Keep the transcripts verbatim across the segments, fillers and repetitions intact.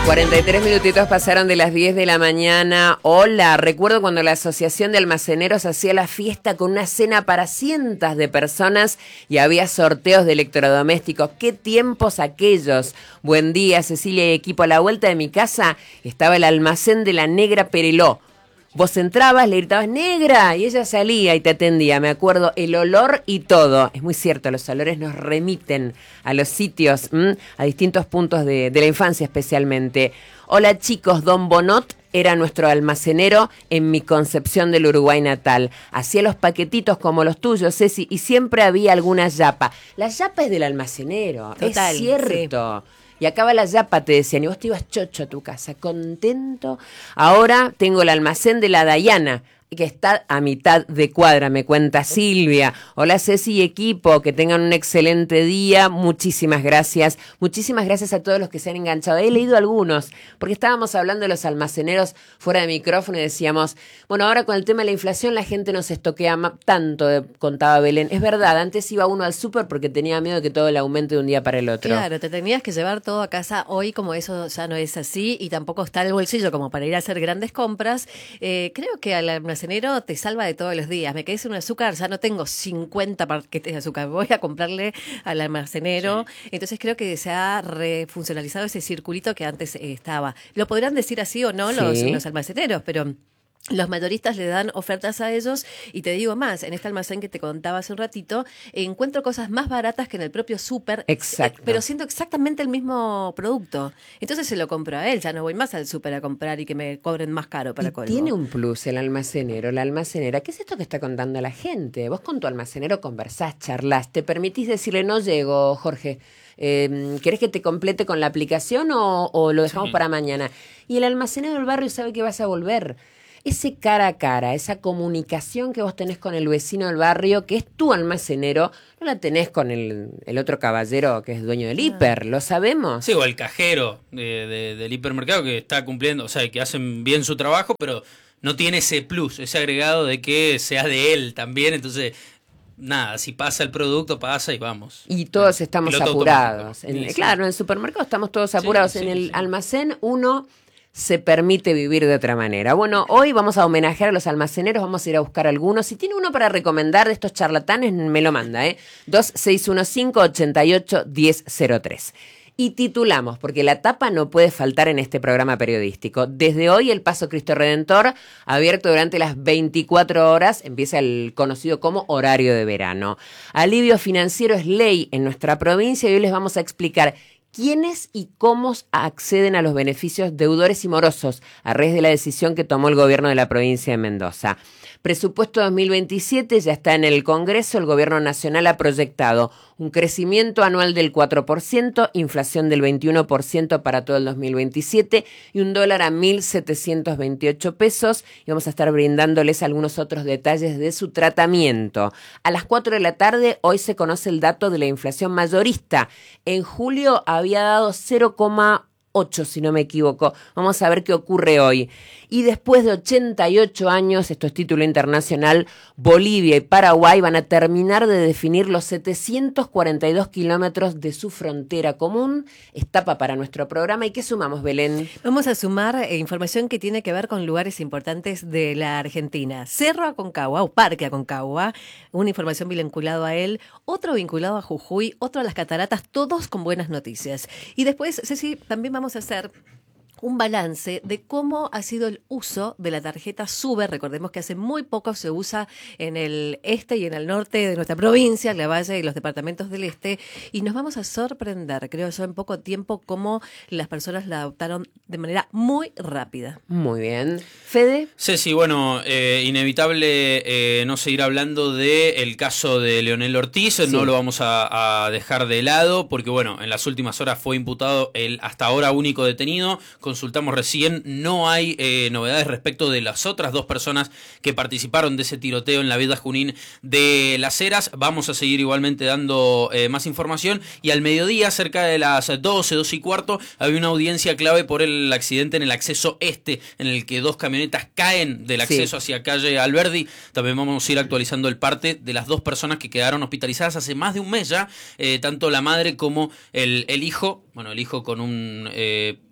cuarenta y tres minutitos pasaron de las diez de la mañana. Hola, recuerdo cuando la Asociación de Almaceneros hacía la fiesta con una cena para cientos de personas y había sorteos de electrodomésticos. ¡Qué tiempos aquellos! Buen día, Cecilia y equipo. A la vuelta de mi casa estaba el almacén de la Negra Pereló. Vos entrabas, le gritabas negra y ella salía y te atendía. Me acuerdo el olor y todo. Es muy cierto, los olores nos remiten a los sitios, ¿m? a distintos puntos de, de la infancia especialmente. Hola chicos, Don Bonot era nuestro almacenero en mi Concepción del Uruguay natal. Hacía los paquetitos como los tuyos, Ceci, y siempre había alguna yapa. La yapa es del almacenero, Total, es cierto. Sí. Y acaba la yapa, te decían, y vos te ibas chocho a tu casa, contento. Ahora tengo el almacén de la Dayana, que está a mitad de cuadra, me cuenta Silvia. Hola Ceci y equipo, que tengan un excelente día. Muchísimas gracias. Muchísimas gracias a todos los que se han enganchado. He leído algunos, porque estábamos hablando de los almaceneros fuera de micrófono y decíamos, bueno, ahora con el tema de la inflación la gente no se estoquea tanto, eh, contaba Belén. Es verdad, antes iba uno al súper porque tenía miedo que todo el aumente de un día para el otro. Claro, te tenías que llevar todo a casa. Hoy como eso ya no es así y tampoco está el bolsillo como para ir a hacer grandes compras. Eh, creo que al almacenero te salva de todos los días. Me quedé sin un azúcar, ya no tengo cincuenta paquetes de azúcar. Voy a comprarle al almacenero. Sí. Entonces creo que se ha refuncionalizado ese circulito que antes eh, estaba. Lo podrán decir así o no los, sí. los almaceneros, pero los mayoristas le dan ofertas a ellos y te digo más, en este almacén que te contaba hace un ratito, encuentro cosas más baratas que en el propio súper. Exacto. Pero siento exactamente el mismo producto. Entonces se lo compro a él, ya no voy más al súper a comprar y que me cobren más caro para colmo. Tiene un plus el almacenero, la almacenera. ¿Qué es esto que está contando la gente? Vos con tu almacenero conversás, charlás, te permitís decirle, no llego, Jorge. Eh, ¿Querés que te complete con la aplicación o, o lo dejamos sí. para mañana? Y el almacenero del barrio sabe que vas a volver. Ese cara a cara, esa comunicación que vos tenés con el vecino del barrio, que es tu almacenero, no la tenés con el, el otro caballero que es dueño del hiper, ¿lo sabemos? Sí, o el cajero de, de, del hipermercado que está cumpliendo, o sea, que hacen bien su trabajo, pero no tiene ese plus, ese agregado de que sea de él también, entonces nada, si pasa el producto, pasa y vamos. Y todos estamos apurados. En, sí, claro, sí. en el supermercado estamos todos apurados, sí, en sí, el sí. almacén uno se permite vivir de otra manera. Bueno, hoy vamos a homenajear a los almaceneros, vamos a ir a buscar algunos. Si tiene uno para recomendar de estos charlatanes, me lo manda, ¿eh? dos seis uno cinco, ocho ocho, uno cero cero tres. Y titulamos, porque la tapa no puede faltar en este programa periodístico. Desde hoy el Paso Cristo Redentor, abierto durante las veinticuatro horas, empieza el conocido como horario de verano. Alivio financiero es ley en nuestra provincia y hoy les vamos a explicar quiénes y cómo acceden a los beneficios deudores y morosos a raíz de la decisión que tomó el gobierno de la provincia de Mendoza. Presupuesto dos mil veintisiete ya está en el Congreso. El gobierno nacional ha proyectado un crecimiento anual del cuatro por ciento, inflación del veintiuno por ciento para todo el dos mil veintisiete y un dólar a mil setecientos veintiocho pesos. Y vamos a estar brindándoles algunos otros detalles de su tratamiento. A las cuatro de la tarde, hoy se conoce el dato de la inflación mayorista. En julio había dado cero coma ocho, si no me equivoco. Vamos a ver qué ocurre hoy. Y después de ochenta y ocho años, esto es título internacional, Bolivia y Paraguay van a terminar de definir los setecientos cuarenta y dos kilómetros de su frontera común. Etapa para nuestro programa. ¿Y qué sumamos, Belén? Vamos a sumar eh, información que tiene que ver con lugares importantes de la Argentina. Cerro Aconcagua o Parque Aconcagua, una información vinculado a él, otro vinculado a Jujuy, otro a las cataratas, todos con buenas noticias. Y después, Ceci, también vamos a hacer un balance de cómo ha sido el uso de la tarjeta SUBE. Recordemos que hace muy poco se usa en el este y en el norte de nuestra provincia, la Valle y los departamentos del este, y nos vamos a sorprender, creo yo, en poco tiempo, cómo las personas la adoptaron de manera muy rápida. Muy bien. ¿Fede? Sí, sí, bueno, eh, inevitable eh, no seguir hablando del caso de Leonel Ortiz, sí. No lo vamos a, a dejar de lado, porque bueno, en las últimas horas fue imputado el hasta ahora único detenido. Consultamos recién, no hay eh, novedades respecto de las otras dos personas que participaron de ese tiroteo en la Villa Junín de Las Heras. Vamos a seguir igualmente dando eh, más información. Y al mediodía, cerca de las doce, doce y cuarto, había una audiencia clave por el accidente en el acceso este, en el que dos camionetas caen del acceso sí. hacia calle Alberdi. También vamos a ir actualizando el parte de las dos personas que quedaron hospitalizadas hace más de un mes ya, eh, tanto la madre como el, el hijo, bueno, el hijo con un... Eh,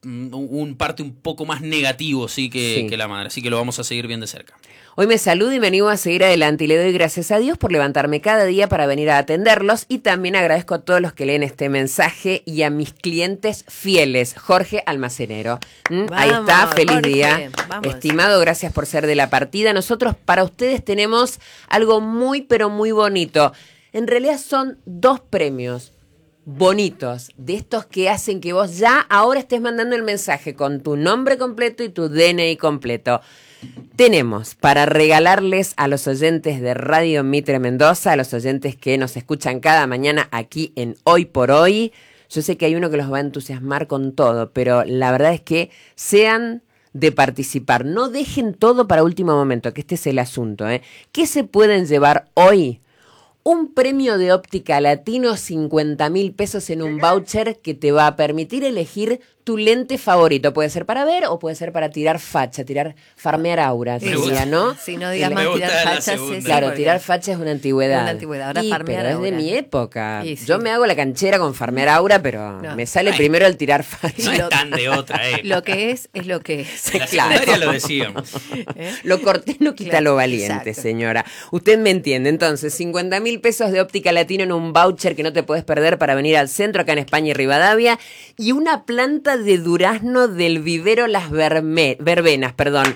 un, un parte un poco más negativo sí que, sí que la madre. Así que lo vamos a seguir bien de cerca. Hoy me saludo y me animo a seguir adelante y le doy gracias a Dios por levantarme cada día para venir a atenderlos y también agradezco a todos los que leen este mensaje y a mis clientes fieles. Jorge Almacenero. ¿Mm? Vamos, ahí está, feliz Jorge, día. Vamos. Estimado, gracias por ser de la partida. Nosotros para ustedes tenemos algo muy pero muy bonito. En realidad son dos premios bonitos, de estos que hacen que vos ya ahora estés mandando el mensaje con tu nombre completo y tu D N I completo. Tenemos para regalarles a los oyentes de Radio Mitre Mendoza, a los oyentes que nos escuchan cada mañana aquí en Hoy por Hoy. Yo sé que hay uno que los va a entusiasmar con todo, pero la verdad es que sean de participar. No dejen todo para último momento, que este es el asunto, ¿eh? ¿Qué se pueden llevar hoy? Un premio de Óptica Latino, cincuenta mil pesos en un voucher que te va a permitir elegir tu lente favorito. Puede ser para ver o puede ser para tirar facha, tirar farmear aura, sería, ¿no? Si no digas más tirar facha, sí, claro, tirar facha es una antigüedad. Una antigüedad, ahora y, farmear pero aura. Es de mi época. Sí, sí. Yo me hago la canchera con farmear aura, pero no. me sale Ay, primero el tirar facha. No es tan de otra, eh. Lo que es, es lo que es. En la secundaria lo decíamos. ¿Eh? Lo cortés no quita claro, lo valiente, exacto. Señora. Usted me entiende. Entonces, cincuenta mil pesos de Óptica Latino en un voucher que no te puedes perder para venir al centro acá en España y Rivadavia y una planta de durazno del vivero Las Verme- Verbenas, perdón.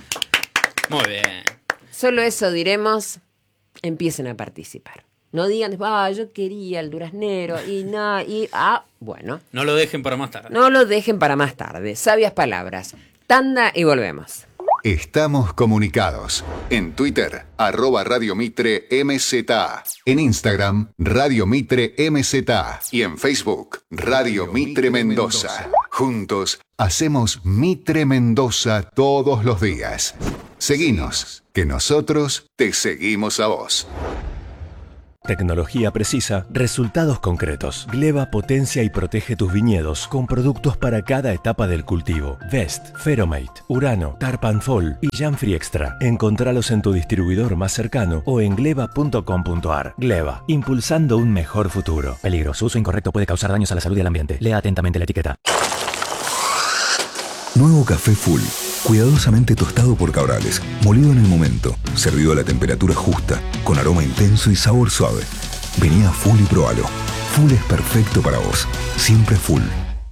Muy bien. Solo eso diremos, empiecen a participar. No digan, ah, yo quería el duraznero y nada, y ah, bueno. No lo dejen para más tarde. No lo dejen para más tarde. Sabias palabras. Tanda y volvemos. Estamos comunicados. En Twitter, arroba Radio Mitre M Z A. En Instagram, Radio Mitre M Z A. Y en Facebook, Radio Mitre Mendoza. Juntos, hacemos Mitre Mendoza todos los días. Seguinos, que nosotros te seguimos a vos. Tecnología precisa, resultados concretos. Gleba potencia y protege tus viñedos con productos para cada etapa del cultivo. Vest, Feromate, Urano, Tarpanfol y Janfree Extra. Encontralos en tu distribuidor más cercano o en gleba punto com punto ar. Gleba, impulsando un mejor futuro. Peligro, su uso incorrecto puede causar daños a la salud y al ambiente. Lea atentamente la etiqueta. Nuevo café Full. Cuidadosamente tostado por Cabrales, molido en el momento, servido a la temperatura justa, con aroma intenso y sabor suave. Vení a Full y probalo. Full es perfecto para vos. Siempre Full.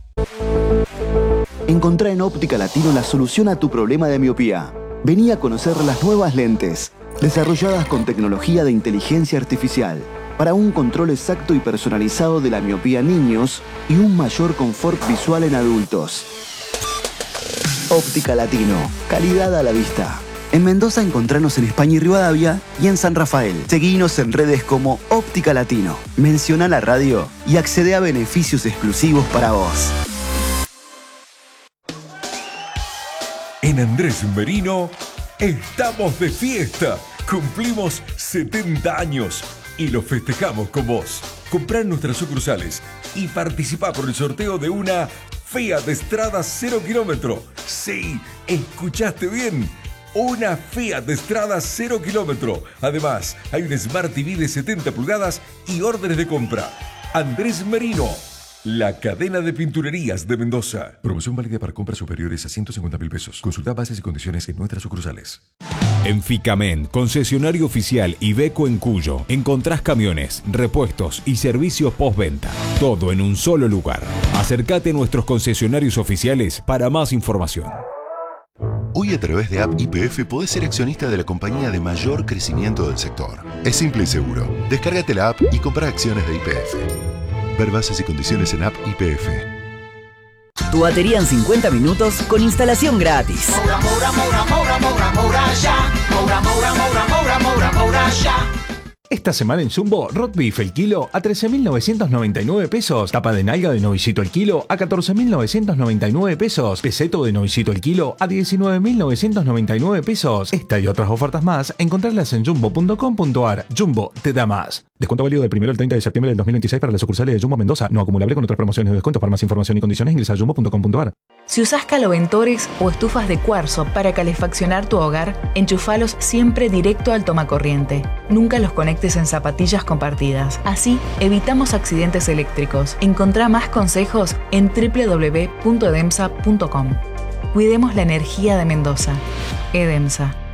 Encontrá en Óptica Latino la solución a tu problema de miopía. Vení a conocer las nuevas lentes, desarrolladas con tecnología de inteligencia artificial, para un control exacto y personalizado de la miopía en niños y un mayor confort visual en adultos. Óptica Latino, calidad a la vista. En Mendoza encontranos en España y Rivadavia y en San Rafael. Seguinos en redes como Óptica Latino. Menciona la radio y accede a beneficios exclusivos para vos. En Andrés Merino estamos de fiesta. Cumplimos setenta años y lo festejamos con vos. Comprá en nuestras sucursales y participá por el sorteo de una Fiat Strada cero kilómetro. Sí, escuchaste bien. Una Fiat Strada cero kilómetro. Además, hay un Smart T V de setenta pulgadas y órdenes de compra. Andrés Merino, la cadena de pinturerías de Mendoza. Promoción válida para compras superiores a ciento cincuenta mil pesos. Consulta bases y condiciones en nuestras sucursales. En Ficamen, concesionario oficial Iveco en Cuyo, encontrás camiones, repuestos y servicios postventa. Todo en un solo lugar. Acércate a nuestros concesionarios oficiales para más información. Hoy a través de App Y P F podés ser accionista de la compañía de mayor crecimiento del sector. Es simple y seguro. Descárgate la app y compra acciones de Y P F. Ver bases y condiciones en App Y P F. Tu batería en cincuenta minutos con instalación gratis. Moura, moura, moura, moura, moura, moura, ya. Moura, moura, moura, moura, moura, moura, ya. Esta semana en Jumbo, roast beef el kilo a trece mil novecientos noventa y nueve pesos. Tapa de nalga de novicito el kilo a catorce mil novecientos noventa y nueve pesos. Peseto de novicito el kilo a diecinueve mil novecientos noventa y nueve pesos. Esta y otras ofertas más, encontrarlas en jumbo punto com punto ar. Jumbo te da más. Descuento válido del primero al treinta de septiembre del dos mil veintiséis para las sucursales de Jumbo Mendoza. No acumulable con otras promociones de descuento. Para más información y condiciones ingresa a jumbo punto com punto ar. Si usás caloventores o estufas de cuarzo para calefaccionar tu hogar, enchufalos siempre directo al tomacorriente. Nunca los conectes en zapatillas compartidas. Así, evitamos accidentes eléctricos. Encontrá más consejos en doble u doble u doble u punto edemsa punto com. Cuidemos la energía de Mendoza. Edemsa.